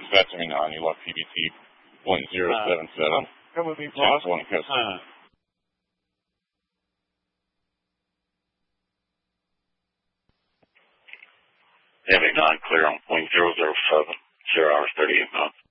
dispatching me 9, you left PBT 1077. Come with me, Chance boss. 1 customer. Heavy 9 clear on .007, 0 hours 38 minutes.